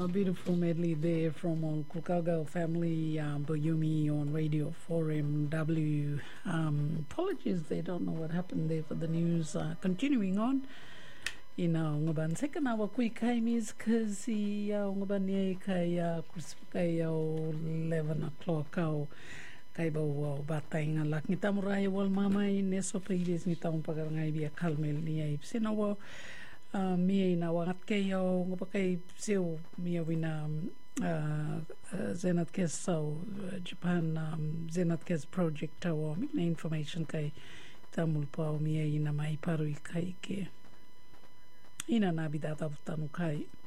beautiful medley there from Kukaga family, Boyumi on Radio 4MW. Apologies, they don't know what happened there for the news. Continuing on, ngaban second hour quick time is kasi ngaban ye kaya kay 11 o'clock kay ba batay nga lak ngita muray wal mamay neso previous ngita pagarangay biya kalmel niya sinawa mi na wangat kayo ngapakay siyo mi wina Zenat Kes Japan Zenat Kes project tawo mi na information kay tamul pa mi na mai parui kay ke ina na bidata tanu kai